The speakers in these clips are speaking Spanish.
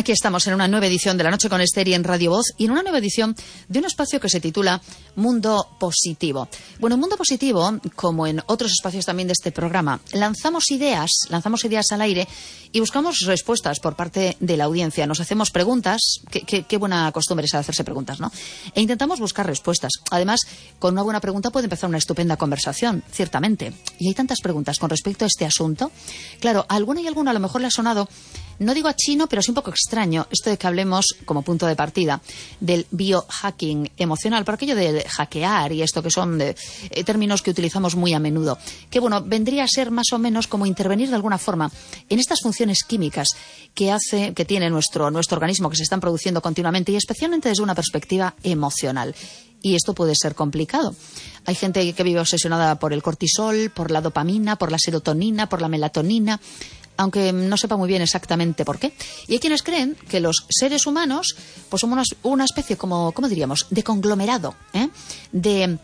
Aquí estamos en una nueva edición de La Noche con Esther y en Radio Voz y en una nueva edición de un espacio que se titula Mundo Positivo. Bueno, en Mundo Positivo, como en otros espacios también de este programa, lanzamos ideas al aire y buscamos respuestas por parte de la audiencia. Nos hacemos preguntas, qué buena costumbre es hacerse preguntas, ¿no? E intentamos buscar respuestas. Además, con una buena pregunta puede empezar una estupenda conversación, ciertamente. Y hay tantas preguntas con respecto a este asunto. Claro, a alguna a lo mejor le ha sonado, no digo a chino, pero sí un poco extraño, esto de que hablemos, como punto de partida, del biohacking emocional, por aquello de hackear y esto que son términos que utilizamos muy a menudo, que bueno, vendría a ser más o menos como intervenir de alguna forma en estas funciones químicas que tiene nuestro organismo, que se están produciendo continuamente y especialmente desde una perspectiva emocional. Y esto puede ser complicado. Hay gente que vive obsesionada por el cortisol, por la dopamina, por la serotonina, por la melatonina, aunque no sepa muy bien exactamente por qué. Y hay quienes creen que los seres humanos pues somos una especie, ¿cómo diríamos?, de conglomerado, de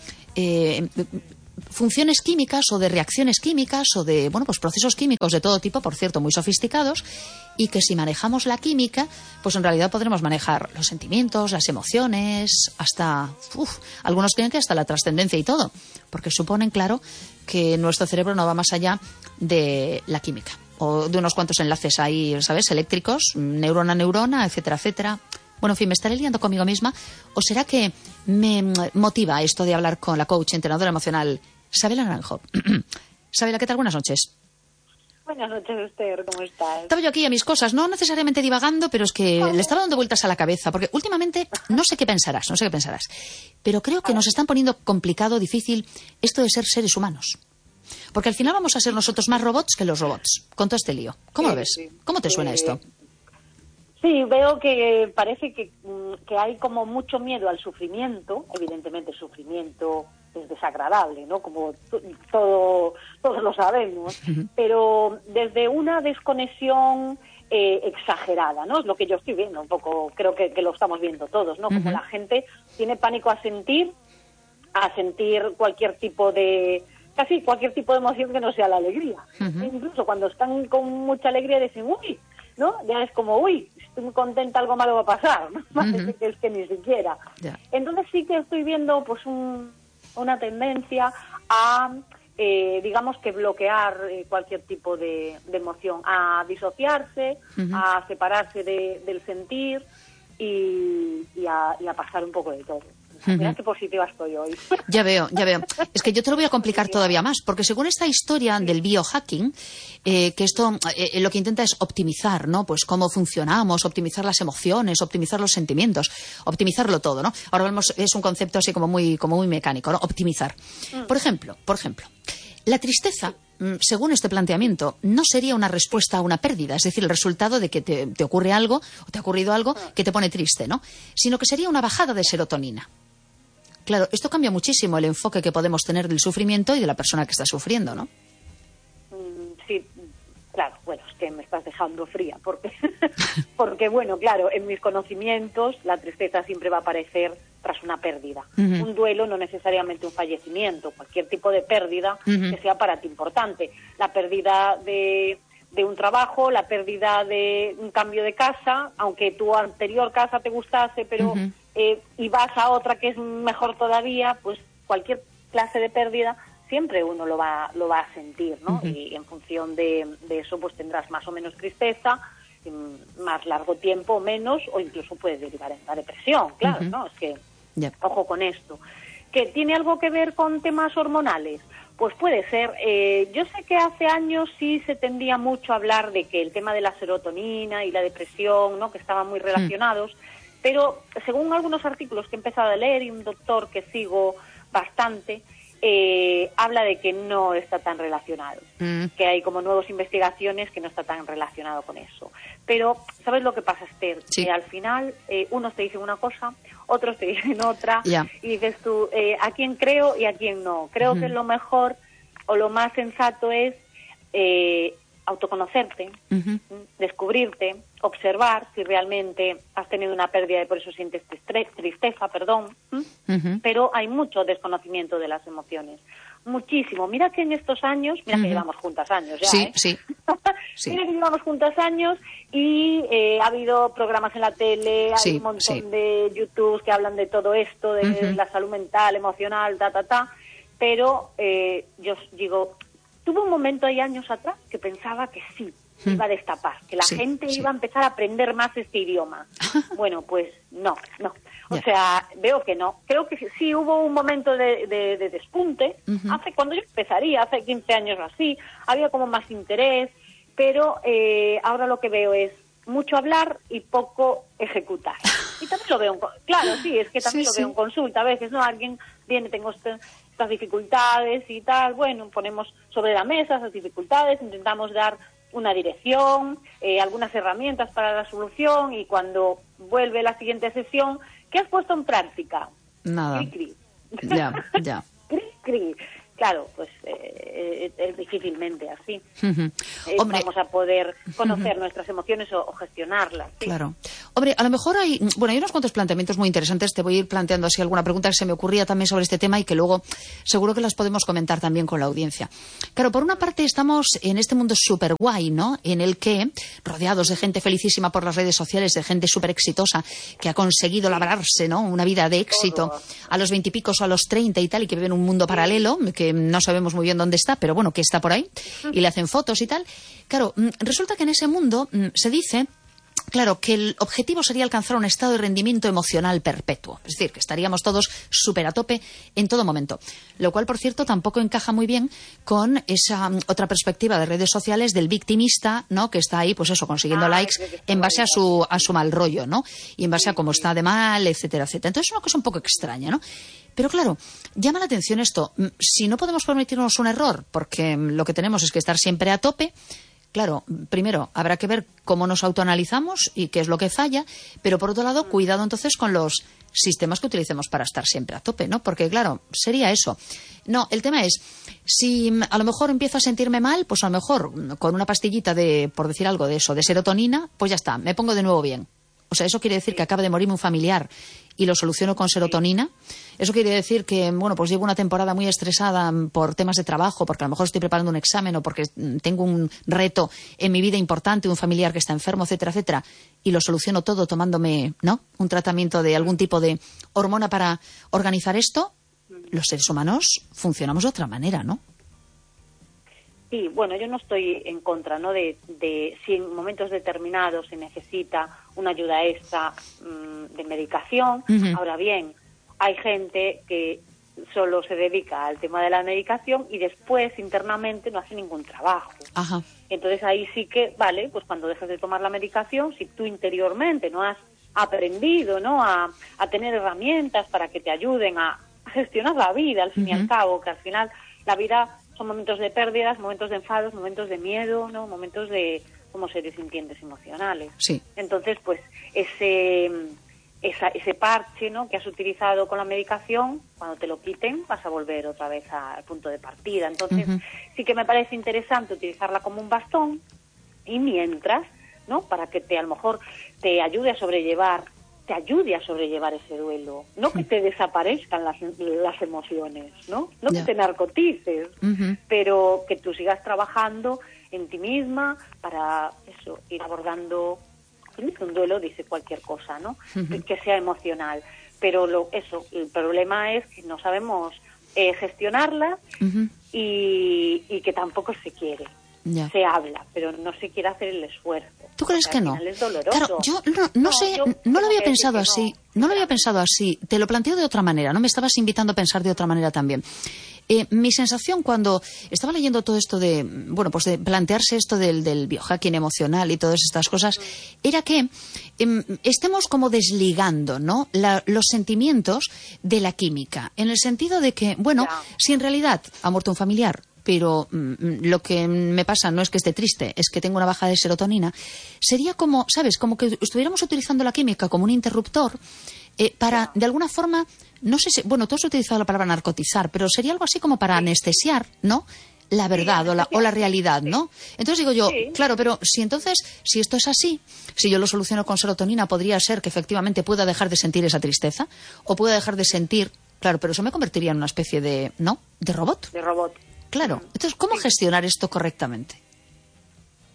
funciones químicas o de reacciones químicas o de, pues procesos químicos de todo tipo, por cierto, muy sofisticados, y que si manejamos la química, pues en realidad podremos manejar los sentimientos, las emociones, hasta, algunos creen que hasta la trascendencia y todo, porque suponen, claro, que nuestro cerebro no va más allá de la química o de unos cuantos enlaces ahí, ¿sabes?, eléctricos, neurona a neurona, etcétera, etcétera. Bueno, en fin, ¿me estaré liando conmigo misma? ¿O será que me motiva esto de hablar con la coach entrenadora emocional Sabela Naranjo? Sabela, ¿qué tal? Buenas noches. Buenas noches, Esther, ¿cómo estás? Estaba yo aquí a mis cosas, no necesariamente divagando, pero es que le estaba dando vueltas a la cabeza, porque últimamente no sé qué pensarás, pero creo que nos están poniendo complicado, difícil, esto de ser seres humanos. Porque al final vamos a ser nosotros más robots que los robots, con todo este lío. ¿Cómo lo ves? Sí. ¿Cómo te suena esto? Sí, veo que parece que hay como mucho miedo al sufrimiento. Evidentemente el sufrimiento es desagradable, ¿no? Como todos lo sabemos. Pero desde una desconexión exagerada, ¿no? Es lo que yo estoy viendo un poco, creo que lo estamos viendo todos, ¿no? Como la gente tiene pánico a sentir cualquier tipo de emoción que no sea la alegría. Incluso cuando están con mucha alegría dicen, uy, ¿no? Ya es como, uy, estoy muy contenta, algo malo va a pasar, ¿no? Parece que es que ni siquiera. Entonces sí que estoy viendo pues una tendencia a, digamos que bloquear cualquier tipo de emoción, a disociarse, a separarse del sentir y a pasar un poco de todo. Mira qué positiva estoy hoy. Ya veo. Es que yo te lo voy a complicar todavía más, porque según esta historia del biohacking, que esto lo que intenta es optimizar, ¿no? Pues cómo funcionamos, optimizar las emociones, optimizar los sentimientos, optimizarlo todo, ¿no? Ahora vemos, es un concepto así como muy mecánico, ¿no? Optimizar. Por ejemplo, la tristeza, según este planteamiento, no sería una respuesta a una pérdida, es decir, el resultado de que te ocurre algo o te ha ocurrido algo que te pone triste, ¿no? Sino que sería una bajada de serotonina. Claro, esto cambia muchísimo el enfoque que podemos tener del sufrimiento y de la persona que está sufriendo, ¿no? Sí, claro, bueno, es que me estás dejando fría, porque bueno, claro, en mis conocimientos la tristeza siempre va a aparecer tras una pérdida. Un duelo, no necesariamente un fallecimiento, cualquier tipo de pérdida que sea para ti importante. La pérdida de un trabajo, la pérdida de un cambio de casa, aunque tu anterior casa te gustase, pero y vas a otra que es mejor todavía, pues cualquier clase de pérdida siempre uno lo va a sentir, ¿no? Y en función de eso pues tendrás más o menos tristeza, más largo tiempo o menos, o incluso puede derivar en la depresión, claro, ¿no? Es que, ojo con esto. ¿Que tiene algo que ver con temas hormonales? Pues puede ser. Yo sé que hace años sí se tendía mucho a hablar de que el tema de la serotonina y la depresión, ¿no?, que estaban muy relacionados, pero según algunos artículos que he empezado a leer y un doctor que sigo bastante, habla de que no está tan relacionado, que hay como nuevas investigaciones que no está tan relacionado con eso. Pero, ¿sabes lo que pasa, Esther? Sí. Que al final unos te dicen una cosa, otros te dicen otra, y dices tú, ¿a quién creo y a quién no? Creo que lo mejor o lo más sensato es autoconocerte, descubrirte, observar si realmente has tenido una pérdida y por eso sientes tristeza, pero hay mucho desconocimiento de las emociones, muchísimo. Mira que en estos años, mira que llevamos juntas años ya, Sí. Sí. Mira que llevamos juntas años y ha habido programas en la tele, hay un montón de YouTube que hablan de todo esto, de la salud mental, emocional, pero yo digo, tuve un momento ahí años atrás que pensaba que sí, iba a destapar, que la gente iba a empezar a aprender más este idioma. Bueno, pues no. O sea, veo que no. Creo que sí hubo un momento de despunte. Cuando yo empezaría, hace 15 años o así, había como más interés, pero ahora lo que veo es mucho hablar y poco ejecutar. Y también lo veo, claro, sí, es que también lo veo en consulta a veces, ¿no? Alguien viene, tengo estas dificultades y tal, bueno, ponemos sobre la mesa esas dificultades, intentamos dar una dirección, algunas herramientas para la solución, y cuando vuelve la siguiente sesión, ¿qué has puesto en práctica? Nada. Cri-cri. Ya. Cri-cri. Claro, pues es difícilmente así. Hombre, vamos a poder conocer nuestras emociones o gestionarlas. ¿Sí? Claro. Hombre, a lo mejor hay unos cuantos planteamientos muy interesantes. Te voy a ir planteando así alguna pregunta que se me ocurría también sobre este tema y que luego seguro que las podemos comentar también con la audiencia. Claro, por una parte estamos en este mundo súper guay, ¿no? En el que, rodeados de gente felicísima por las redes sociales, de gente súper exitosa que ha conseguido labrarse, ¿no? Una vida de éxito a los 20 y pico o a los 30 y tal, y que vive en un mundo paralelo, que no sabemos muy bien dónde está, pero bueno, que está por ahí, y le hacen fotos y tal. Claro, resulta que en ese mundo se dice, claro, que el objetivo sería alcanzar un estado de rendimiento emocional perpetuo. Es decir, que estaríamos todos súper a tope en todo momento. Lo cual, por cierto, tampoco encaja muy bien con esa otra perspectiva de redes sociales del victimista, ¿no? Que está ahí, pues eso, consiguiendo likes en base a su mal rollo, ¿no? Y en base a cómo está de mal, etcétera, etcétera. Entonces es una cosa un poco extraña, ¿no? Pero claro, llama la atención esto. Si no podemos permitirnos un error, porque lo que tenemos es que estar siempre a tope, claro, primero habrá que ver cómo nos autoanalizamos y qué es lo que falla, pero por otro lado, cuidado entonces con los sistemas que utilicemos para estar siempre a tope, ¿no? Porque claro, sería eso. No, el tema es, si a lo mejor empiezo a sentirme mal, pues a lo mejor con una pastillita de, por decir algo de eso, de serotonina, pues ya está, me pongo de nuevo bien. O sea, eso quiere decir que acaba de morirme un familiar y lo soluciono con serotonina. Eso quiere decir que, bueno, pues llevo una temporada muy estresada por temas de trabajo, porque a lo mejor estoy preparando un examen o porque tengo un reto en mi vida importante, un familiar que está enfermo, etcétera, etcétera, y lo soluciono todo tomándome, ¿no?, un tratamiento de algún tipo de hormona para organizar esto. Los seres humanos funcionamos de otra manera, ¿no? Sí, bueno, yo no estoy en contra, ¿no?, de si en momentos determinados se necesita una ayuda extra de medicación. Ahora bien, hay gente que solo se dedica al tema de la medicación y después internamente no hace ningún trabajo. Ajá. Entonces ahí sí que, vale, pues cuando dejas de tomar la medicación, si tú interiormente no has aprendido, ¿no?, a tener herramientas para que te ayuden a gestionar la vida, al fin y al cabo, que al final la vida son momentos de pérdidas, momentos de enfados, momentos de miedo, ¿no?, momentos de como seres sintientes emocionales. Sí. Entonces, pues ese parche, ¿no?, que has utilizado con la medicación, cuando te lo quiten vas a volver otra vez al punto de partida. Entonces, sí que me parece interesante utilizarla como un bastón, y mientras, ¿no?, para que a lo mejor te ayude a sobrellevar ese duelo, no que te desaparezcan las emociones, no que te narcotices, pero que tú sigas trabajando en ti misma para eso, ir abordando un duelo, dice cualquier cosa, ¿no?, que sea emocional, pero el problema es que no sabemos gestionarla y que tampoco se quiere. Se habla, pero no se quiere hacer el esfuerzo. ¿Tú crees que no? Es doloroso. Claro, yo no sé, no lo había pensado así. No lo había pensado así. Te lo planteo de otra manera. No me estabas invitando a pensar de otra manera también. Mi sensación cuando estaba leyendo todo esto de, bueno, pues de plantearse esto del biohacking emocional y todas estas cosas, era que estemos como desligando, ¿no?, los sentimientos de la química. En el sentido de que, bueno, si en realidad ha muerto un familiar, pero lo que me pasa no es que esté triste, es que tengo una baja de serotonina, sería como, ¿sabes?, como que estuviéramos utilizando la química como un interruptor para, de alguna forma, no sé si, bueno, tú has utilizado la palabra narcotizar, pero sería algo así como para anestesiar, ¿no?, la verdad o la realidad, ¿no? Entonces digo yo, claro, pero si esto es así, si yo lo soluciono con serotonina, podría ser que efectivamente pueda dejar de sentir esa tristeza o pueda dejar de sentir, claro, pero eso me convertiría en una especie de, ¿no?, de robot. De robot. Claro. Entonces, ¿cómo gestionar esto correctamente?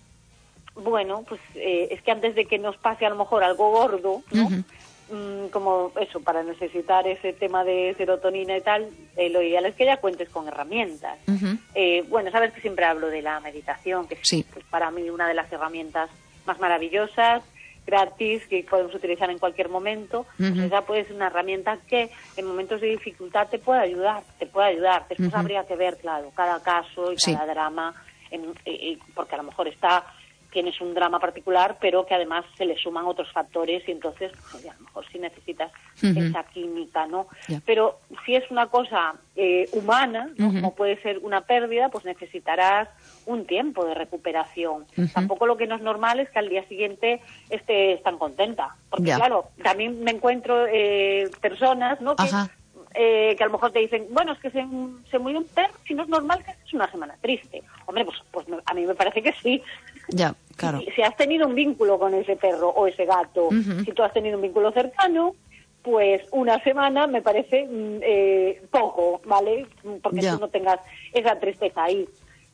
bueno, pues es que antes de que nos pase a lo mejor algo gordo, ¿no? Como eso, para necesitar ese tema de serotonina y tal, lo ideal es que ya cuentes con herramientas. Bueno, sabes que siempre hablo de la meditación, que es pues, para mí una de las herramientas más maravillosas, gratis, que podemos utilizar en cualquier momento. Pues esa puede ser una herramienta que en momentos de dificultad te puede ayudar. Después habría que ver, claro, cada caso y cada drama, porque a lo mejor tienes un drama particular, pero que además se le suman otros factores y entonces, pues, a lo mejor sí necesitas esa química, ¿no? Pero si es una cosa humana, ¿no? Como puede ser una pérdida, pues necesitarás un tiempo de recuperación. Tampoco lo que no es normal es que al día siguiente estés tan contenta. Porque, claro, también me encuentro personas, ¿no? Que a lo mejor te dicen, bueno, es que se murió un perro y no es normal que estés una semana triste. Hombre, pues a mí me parece que sí. Ya, claro. Si has tenido un vínculo con ese perro o ese gato, si tú has tenido un vínculo cercano, pues una semana me parece poco, ¿vale? Porque tú no tengas esa tristeza ahí.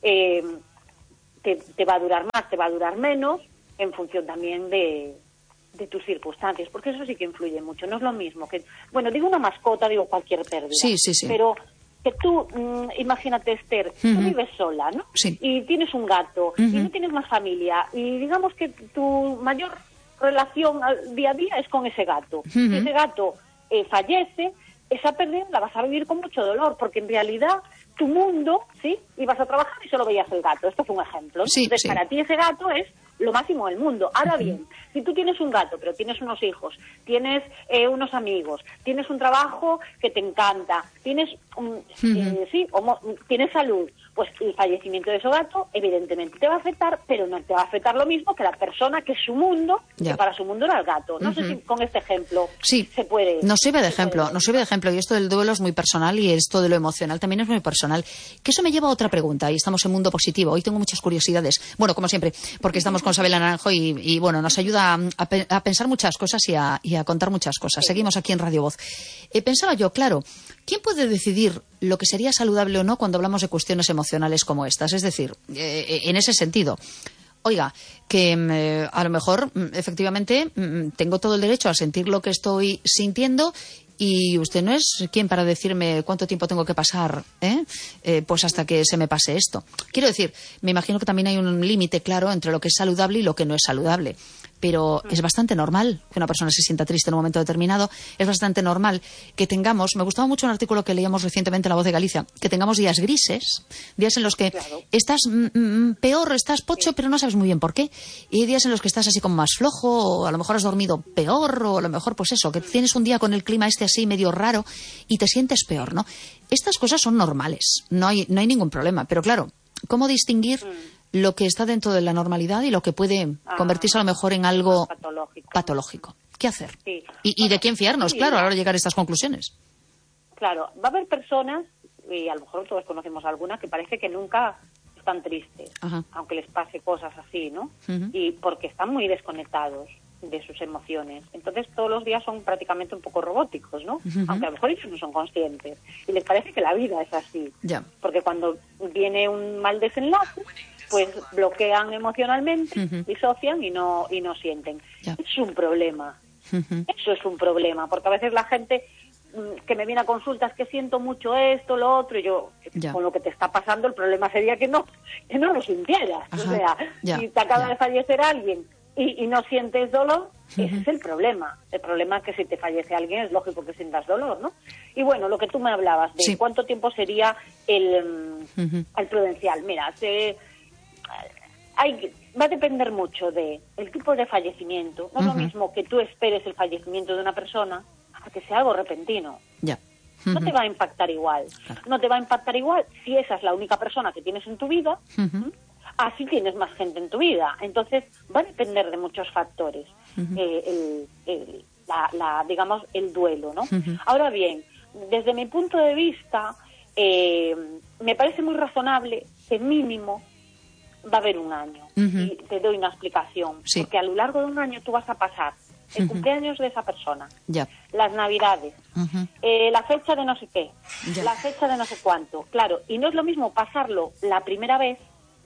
Te va a durar más, te va a durar menos, en función también de tus circunstancias, porque eso sí que influye mucho. No es lo mismo que, bueno, digo una mascota, digo cualquier pérdida, pero que tú, imagínate, Esther, tú vives sola, ¿no? Y tienes un gato, y no tienes más familia, y digamos que tu mayor relación al día a día es con ese gato. Si ese gato fallece, esa pérdida la vas a vivir con mucho dolor, porque en realidad tu mundo, ¿sí? Ibas a trabajar y solo veías el gato. Esto es un ejemplo, ¿no? Entonces, para ti ese gato es lo máximo del mundo. Ahora bien, si tú tienes un gato, pero tienes unos hijos, tienes unos amigos, tienes un trabajo que te encanta, tienes tienes salud, pues el fallecimiento de ese gato evidentemente te va a afectar, pero no te va a afectar lo mismo que la persona que es su mundo, que para su mundo era el gato. No sé si con este ejemplo se puede... Nos sirve de ejemplo, y esto del duelo es muy personal y esto de lo emocional también es muy personal. Que eso me lleva a otra pregunta, y estamos en Mundo Positivo. Hoy tengo muchas curiosidades, bueno, como siempre, porque estamos con Sabela Naranjo y bueno, nos ayuda a pensar muchas cosas y a contar muchas cosas. Seguimos aquí en Radio Voz. Pensaba yo, claro, ¿quién puede decidir lo que sería saludable o no cuando hablamos de cuestiones emocionales como estas? Es decir, en ese sentido, oiga, que a lo mejor efectivamente tengo todo el derecho a sentir lo que estoy sintiendo y usted no es quien para decirme cuánto tiempo tengo que pasar pues hasta que se me pase esto. Quiero decir, me imagino que también hay un límite claro entre lo que es saludable y lo que no es saludable. Pero es bastante normal que una persona se sienta triste en un momento determinado. Es bastante normal que tengamos... Me gustaba mucho un artículo que leíamos recientemente en La Voz de Galicia, que tengamos días grises, días en los que estás peor, estás pocho, pero no sabes muy bien por qué. Y hay días en los que estás así como más flojo, o a lo mejor has dormido peor, o a lo mejor pues eso, que tienes un día con el clima así medio raro y te sientes peor, ¿no? Estas cosas son normales, no hay ningún problema. Pero claro, ¿cómo distinguir lo que está dentro de la normalidad y lo que puede convertirse a lo mejor en algo patológico? ¿Qué hacer? ¿Y de quién fiarnos, claro, a la hora de llegar a estas conclusiones? Claro, va a haber personas, y a lo mejor todos conocemos algunas, que parece que nunca están tristes, aunque les pase cosas así, ¿no? Y porque están muy desconectados de sus emociones. Entonces todos los días son prácticamente un poco robóticos, ¿no? Aunque a lo mejor ellos no son conscientes. Y les parece que la vida es así. Porque cuando viene un mal desenlace, pues bloquean emocionalmente, disocian y no sienten. Es un problema. Eso es un problema, porque a veces la gente que me viene a consultas que siento mucho esto, lo otro, y yo, con lo que te está pasando, el problema sería que no lo sintieras. O sea, si te acaba de fallecer alguien y no sientes dolor, ese es el problema. El problema es que si te fallece alguien es lógico que sientas dolor, ¿no? Y bueno, lo que tú me hablabas de cuánto tiempo sería el prudencial. Mira, va a depender mucho de el tipo de fallecimiento. No es lo mismo que tú esperes el fallecimiento de una persona a que sea algo repentino. No te va a impactar igual. No te va a impactar igual si esa es la única persona que tienes en tu vida, así tienes más gente en tu vida. Entonces va a depender de muchos factores digamos, el duelo, ¿no? Ahora bien, desde mi punto de vista, me parece muy razonable que mínimo va a haber un año. Y te doy una explicación. Porque a lo largo de un año tú vas a pasar el cumpleaños de esa persona, las navidades, la fecha de no sé qué, la fecha de no sé cuánto. Claro, y no es lo mismo pasarlo la primera vez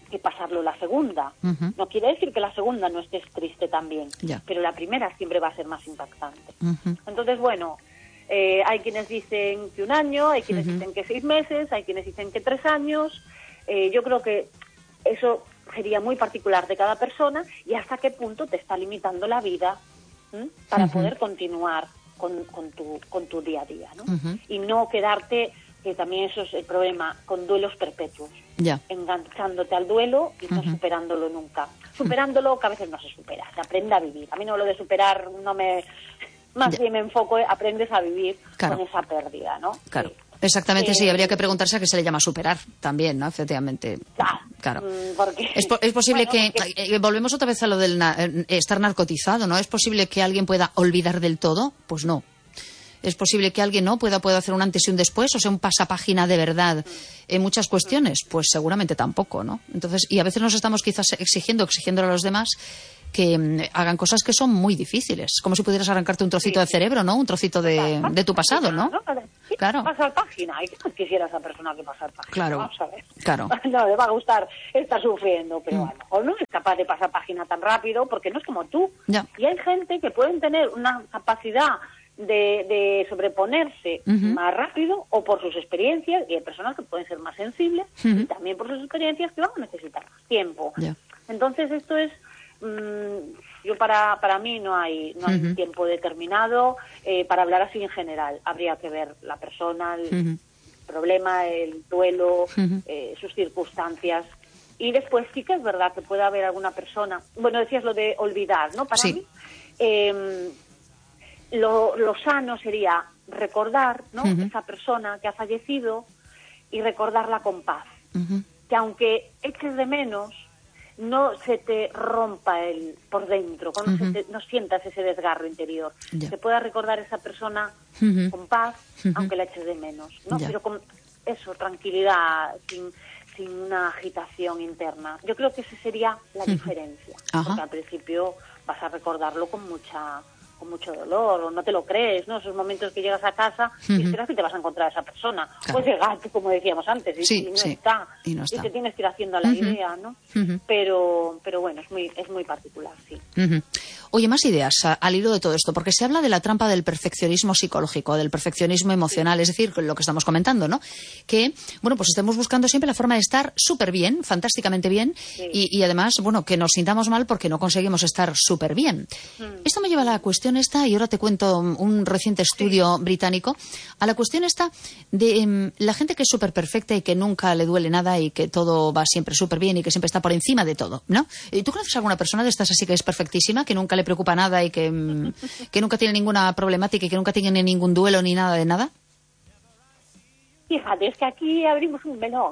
que pasarlo la segunda. No quiere decir que la segunda no estés triste también, pero la primera siempre va a ser más impactante. Entonces, bueno, hay quienes dicen que 1 año, hay quienes dicen que 6 meses, hay quienes dicen que 3 años. Yo creo que eso sería muy particular de cada persona y hasta qué punto te está limitando la vida para poder continuar con tu día a día, ¿no? Y no quedarte, que también eso es el problema, con duelos perpetuos, enganchándote al duelo y no superándolo nunca. Superándolo, que a veces no se supera, se aprende a vivir. A mí no lo de superar no me... Más bien me enfoco, aprendes a vivir con esa pérdida, ¿no? Claro. Exactamente, sí, habría que preguntarse a qué se le llama superar también, ¿no? Efectivamente. Claro. Porque, es posible que volvemos otra vez a lo del estar narcotizado, ¿no? ¿Es posible que alguien pueda olvidar del todo? Pues no. ¿Es posible que alguien no pueda hacer un antes y un después, o sea, un pasapágina de verdad en muchas cuestiones? Pues seguramente tampoco, ¿no? Entonces, y a veces nos estamos quizás exigiendo a los demás que hagan cosas que son muy difíciles, como si pudieras arrancarte un trocito de cerebro, ¿no? Un trocito de tu pasado, ¿no? Claro. Pasar página, y que quisiera esa persona que pasar página. Claro. Vamos a ver. Claro. No le va a gustar estar sufriendo, pero a lo mejor no es capaz de pasar página tan rápido porque no es como tú. Y hay gente que pueden tener una capacidad de sobreponerse más rápido o por sus experiencias, y hay personas que pueden ser más sensibles y también por sus experiencias que van a necesitar más tiempo. Entonces esto es yo para mí no hay tiempo determinado para hablar así en general. Habría que ver la persona, el problema, el duelo, sus circunstancias. Y después sí que es verdad que puede haber alguna persona, bueno, decías lo de olvidar, ¿no? Para mí lo sano sería recordar, ¿no? Esa persona que ha fallecido y recordarla con paz. Que aunque eches de menos, no se te rompa por dentro, no sientas ese desgarro interior. Te pueda recordar esa persona con paz, aunque la eches de menos, ¿no? Pero con eso, tranquilidad, sin una agitación interna. Yo creo que esa sería la diferencia. Porque al principio vas a recordarlo con mucho dolor, o no te lo crees, ¿no? Esos momentos que llegas a casa y esperas que te vas a encontrar a esa persona. Pues llegar, como decíamos antes, y no está. Y te tienes que ir haciendo a la idea, ¿no? Pero bueno, es muy particular, sí. Oye, más ideas al hilo de todo esto, porque se habla de la trampa del perfeccionismo psicológico, del perfeccionismo emocional, es decir, lo que estamos comentando, ¿no? Que, bueno, pues estamos buscando siempre la forma de estar súper bien, fantásticamente bien, y además, bueno, que nos sintamos mal porque no conseguimos estar súper bien. Esto me lleva a la cuestión esta, y ahora te cuento un reciente estudio británico, a la cuestión esta de la gente que es súper perfecta y que nunca le duele nada y que todo va siempre súper bien y que siempre está por encima de todo, ¿no? ¿Tú conoces alguna persona de estas así que es perfectísima, que nunca le preocupa nada y que nunca tiene ninguna problemática y que nunca tiene ningún duelo ni nada de nada? Fíjate, es que aquí abrimos un melón.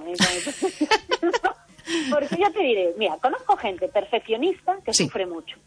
Porque ya te diré, mira, conozco gente perfeccionista que sufre mucho.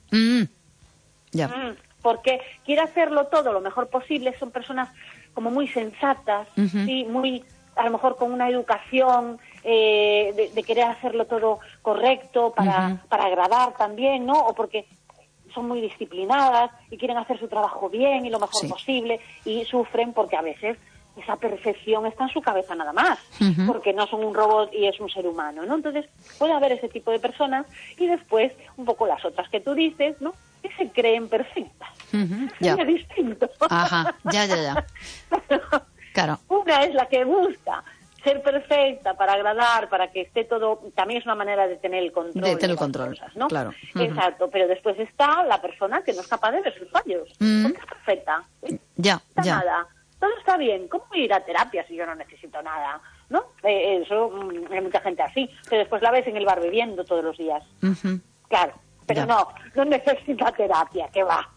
Porque quiere hacerlo todo lo mejor posible, son personas como muy sensatas, ¿sí? Muy, a lo mejor con una educación de querer hacerlo todo correcto para agradar también, ¿no? O porque son muy disciplinadas y quieren hacer su trabajo bien y lo mejor posible, y sufren porque a veces esa perfección está en su cabeza nada más, porque no son un robot y es un ser humano, ¿no? Entonces puede haber ese tipo de personas y después un poco las otras que tú dices, ¿no? Que se creen perfectas. Es distinto. Ya. Claro. Una es la que busca ser perfecta para agradar, para que esté todo, también es una manera de tener el control. De tener el control, cosas, ¿no? Claro. Exacto, pero después está la persona que no es capaz de ver sus fallos, porque es perfecta. Nada. Todo está bien. ¿Cómo ir a terapia si yo no necesito nada? ¿No? Eso, hay mucha gente así, pero después la ves en el bar bebiendo todos los días. Claro, pero no necesita terapia, que va.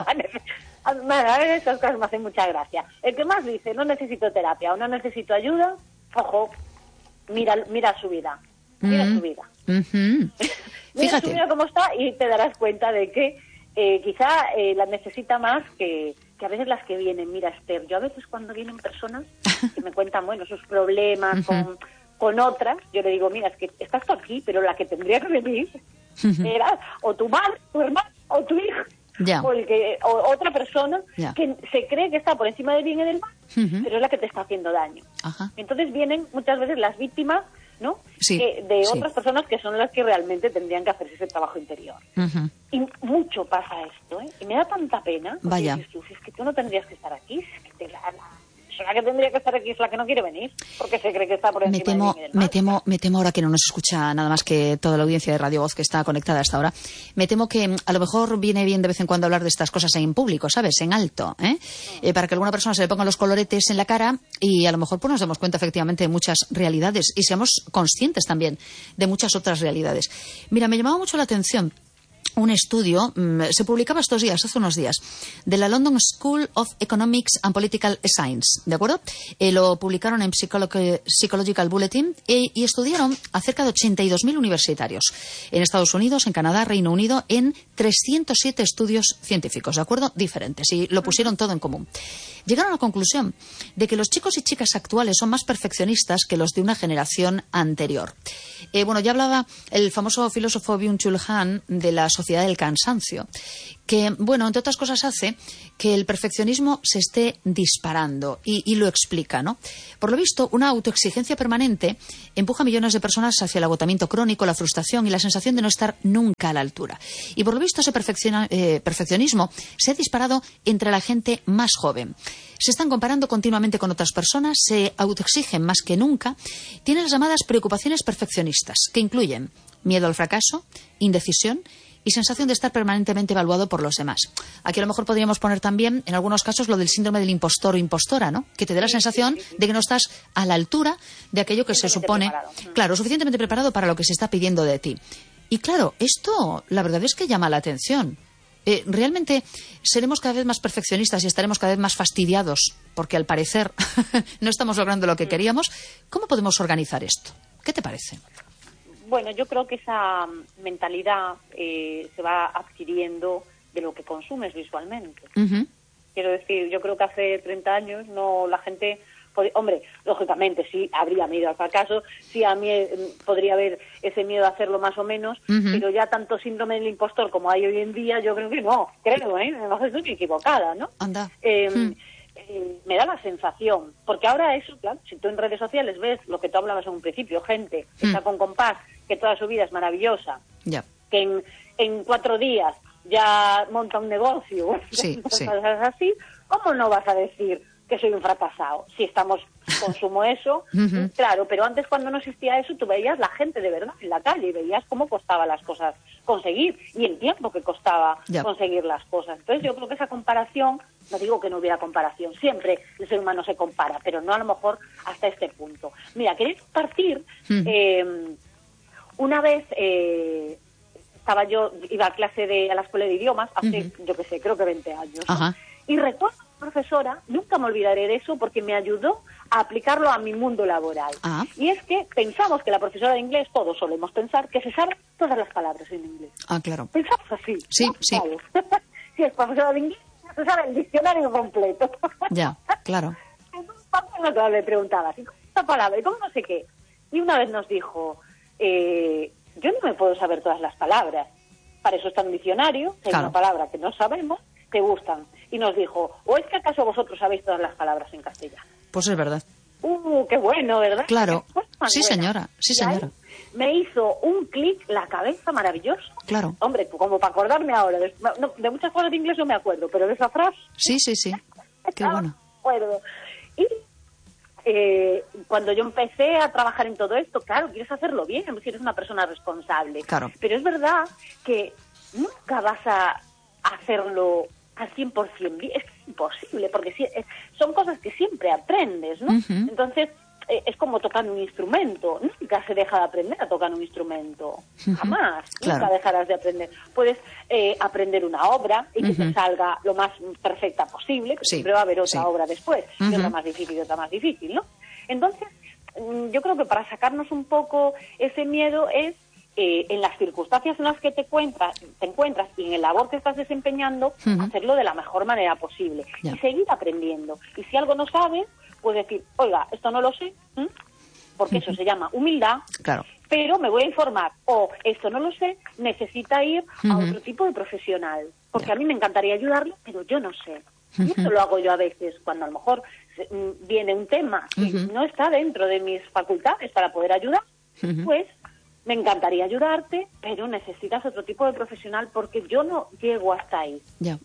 Estas cosas me hacen mucha gracia. El que más dice, no necesito terapia o no necesito ayuda, ojo, mira su vida. Mira su vida. Mira su vida cómo está y te darás cuenta de que quizá la necesita más que a veces las que vienen. Mira, Esther, yo a veces cuando vienen personas que me cuentan, bueno, sus problemas con otras, yo le digo, mira, es que estás tú aquí, pero la que tendría que venir era o tu madre, tu hermano o tu hija. O otra persona que se cree que está por encima del bien y del mal, pero es la que te está haciendo daño. Entonces vienen muchas veces las víctimas, ¿no? de otras personas que son las que realmente tendrían que hacerse ese trabajo interior. Y mucho pasa esto, ¿eh? Y me da tanta pena. Vaya. Dices tú, si es que tú no tendrías que estar aquí, si es que la persona que tendría que estar aquí es la que no quiere venir, porque se cree que está por encima de mí. Me temo ahora que no nos escucha nada más que toda la audiencia de Radio Voz que está conectada hasta ahora. Me temo que a lo mejor viene bien de vez en cuando hablar de estas cosas en público, ¿sabes? En alto, para que alguna persona se le pongan los coloretes en la cara y a lo mejor pues nos demos cuenta efectivamente de muchas realidades y seamos conscientes también de muchas otras realidades. Mira, me llamaba mucho la atención un estudio, se publicaba estos días, hace unos días, de la London School of Economics and Political Science, ¿de acuerdo? Lo publicaron en Psychological Bulletin y estudiaron a cerca de 82.000 universitarios en Estados Unidos, en Canadá, Reino Unido, en 307 estudios científicos, ¿de acuerdo? Diferentes, y lo pusieron todo en común. Llegaron a la conclusión de que los chicos y chicas actuales son más perfeccionistas que los de una generación anterior. Ya hablaba el famoso filósofo Byung-Chul Han de la sociedad del cansancio, que, entre otras cosas hace que el perfeccionismo se esté disparando y lo explica, ¿no? Por lo visto, una autoexigencia permanente empuja a millones de personas hacia el agotamiento crónico, la frustración y la sensación de no estar nunca a la altura. Y por lo visto, ese perfeccionismo se ha disparado entre la gente más joven. Se están comparando continuamente con otras personas, se autoexigen más que nunca, tienen las llamadas preocupaciones perfeccionistas, que incluyen miedo al fracaso, indecisión y sensación de estar permanentemente evaluado por los demás. Aquí a lo mejor podríamos poner también, en algunos casos, lo del síndrome del impostor o impostora, ¿no? Que te dé la sensación de que no estás a la altura de aquello que se supone, claro, suficientemente preparado para lo que se está pidiendo de ti. Y claro, esto la verdad es que llama la atención. ¿Realmente seremos cada vez más perfeccionistas y estaremos cada vez más fastidiados porque al parecer no estamos logrando lo que queríamos? ¿Cómo podemos organizar esto? ¿Qué te parece? Bueno, yo creo que esa mentalidad se va adquiriendo de lo que consumes visualmente. Quiero decir, yo creo que hace 30 años la gente... Hombre, lógicamente sí habría miedo al fracaso, sí podría haber ese miedo a hacerlo más o menos, pero ya tanto síndrome del impostor como hay hoy en día, yo creo que no, no estoy equivocada, ¿no? Anda. Me da la sensación, porque ahora eso, claro, si tú en redes sociales ves lo que tú hablabas en un principio, gente que está con compás, que toda su vida es maravillosa, que en 4 días ya monta un negocio, cosas así, ¿cómo no vas a decir que soy un fracasado? Si consumo eso, claro, pero antes cuando no existía eso, tú veías la gente de verdad en la calle y veías cómo costaba las cosas conseguir y el tiempo que costaba conseguir las cosas. Entonces yo creo que esa comparación, no digo que no hubiera comparación, siempre el ser humano se compara, pero no a lo mejor hasta este punto. Mira, quería partir, una vez iba a la escuela de idiomas hace, creo que 20 años, ¿no? Y recuerdo a la profesora, nunca me olvidaré de eso porque me ayudó a aplicarlo a mi mundo laboral. Y es que pensamos que la profesora de inglés, todos solemos pensar que se saben todas las palabras en inglés. Claro. Pensamos así. Sí, ¿no? sí. Si es profesora de inglés, se sabe el diccionario completo. Ya, claro. Entonces, papá le preguntaba, ¿y cómo esta palabra? ¿Y cómo no sé qué? Y una vez nos dijo, yo no me puedo saber todas las palabras. Para eso está un diccionario, que hay una palabra que no sabemos, te gustan. Y nos dijo, ¿o es que acaso vosotros sabéis todas las palabras en castellano? Pues es verdad. Qué bueno, ¿verdad? Claro. Sí, señora. Sí, señora. Me hizo un clic la cabeza maravilloso. Claro. Hombre, como para acordarme ahora. De muchas cosas de inglés no me acuerdo, pero de esa frase... Sí. Qué bueno. Acuerdo. Y cuando yo empecé a trabajar en todo esto, claro, quieres hacerlo bien, si eres una persona responsable. Claro. Pero es verdad que nunca vas a hacerlo al 100% bien. Es imposible, porque son cosas que siempre aprendes, ¿no? Entonces, es como tocar un instrumento. Nunca se deja de aprender a tocar un instrumento. Jamás. Nunca dejarás de aprender. Puedes aprender una obra y que te salga lo más perfecta posible, que siempre va a haber otra obra después, y otra más difícil, ¿no? Entonces, yo creo que para sacarnos un poco ese miedo es en las circunstancias en las que te encuentras y en el labor que estás desempeñando, hacerlo de la mejor manera posible y seguir aprendiendo. Y si algo no sabes, pues decir, oiga, esto no lo sé, porque eso se llama humildad, pero me voy a informar, o esto no lo sé, necesita ir a otro tipo de profesional, porque a mí me encantaría ayudarle, pero yo no sé. Y esto lo hago yo a veces, cuando a lo mejor viene un tema que no está dentro de mis facultades para poder ayudar, pues me encantaría ayudarte, pero necesitas otro tipo de profesional porque yo no llego hasta ahí. Ya.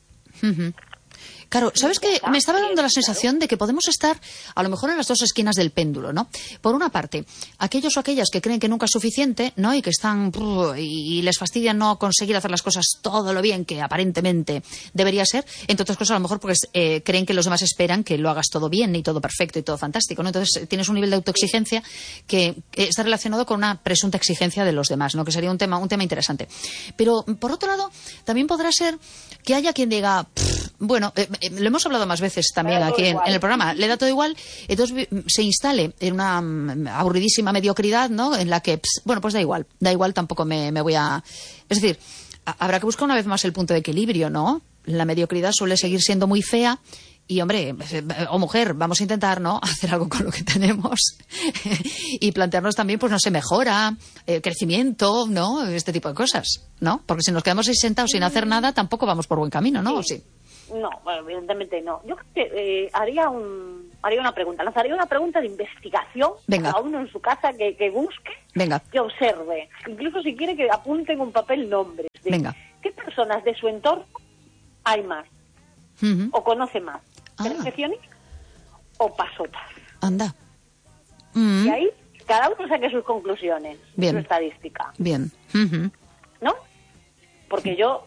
Claro, ¿sabes qué? Me estaba dando la sensación de que podemos estar a lo mejor en las dos esquinas del péndulo, ¿no? Por una parte, aquellos o aquellas que creen que nunca es suficiente, ¿no? Y que están y les fastidia no conseguir hacer las cosas todo lo bien que aparentemente debería ser, entre otras cosas a lo mejor porque creen que los demás esperan que lo hagas todo bien y todo perfecto y todo fantástico, ¿no? Entonces tienes un nivel de autoexigencia que está relacionado con una presunta exigencia de los demás, ¿no? Que sería un tema interesante. Pero, por otro lado, también podrá ser que haya quien diga, bueno, lo hemos hablado más veces también aquí en el programa, le da todo igual, entonces se instale en una aburridísima mediocridad, ¿no? En la que, bueno, pues da igual, tampoco me voy a... Es decir, habrá que buscar una vez más el punto de equilibrio, ¿no? La mediocridad suele seguir siendo muy fea y, hombre, o mujer, vamos a intentar, ¿no?, hacer algo con lo que tenemos y plantearnos también, pues no sé, mejora, crecimiento, ¿no? Este tipo de cosas, ¿no? Porque si nos quedamos ahí sentados sin hacer nada, tampoco vamos por buen camino, ¿no? ¿O sí? No, bueno, evidentemente no. Yo creo que haría una pregunta. Lanzaría una pregunta de investigación. Venga. A uno en su casa que busque, venga, que observe. Incluso si quiere que apunte en un papel nombres. Venga. ¿Qué personas de su entorno hay más? ¿O conoce más? ¿Perfeccionistas o pasotas? Anda. Y ahí cada uno saque sus conclusiones. Bien. Su estadística. Bien. ¿No? Porque yo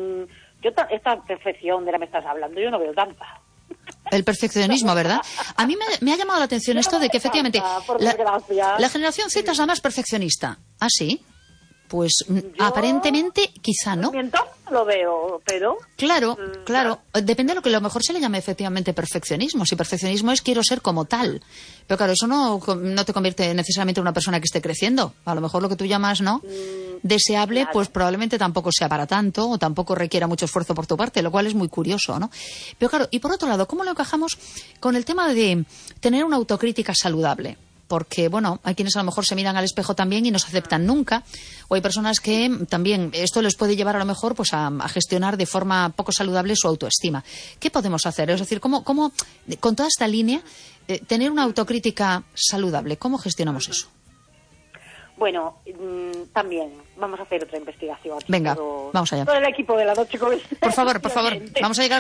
esta perfección de la que me estás hablando, yo no veo tanta. El perfeccionismo, ¿verdad? A mí me ha llamado la atención esto de que efectivamente la generación Z es la más perfeccionista. ¿Ah, sí? Pues aparentemente quizá no. Mi entorno lo veo, pero... Claro. Depende de lo que a lo mejor se le llame efectivamente perfeccionismo. Si perfeccionismo es quiero ser como tal. Pero claro, eso no te convierte necesariamente en una persona que esté creciendo. A lo mejor lo que tú llamas, ¿no?, deseable, claro, pues probablemente tampoco sea para tanto o tampoco requiera mucho esfuerzo por tu parte, lo cual es muy curioso, ¿no? Pero claro, y por otro lado, ¿cómo lo encajamos con el tema de tener una autocrítica saludable? Porque, bueno, hay quienes a lo mejor se miran al espejo también y no se aceptan nunca. O hay personas que también esto les puede llevar a lo mejor pues a gestionar de forma poco saludable su autoestima. ¿Qué podemos hacer? Es decir, ¿cómo con toda esta línea, tener una autocrítica saludable? ¿Cómo gestionamos eso? Bueno, también vamos a hacer otra investigación. Venga, vamos allá. Todo el equipo de La Noche con Por favor, vamos a llegar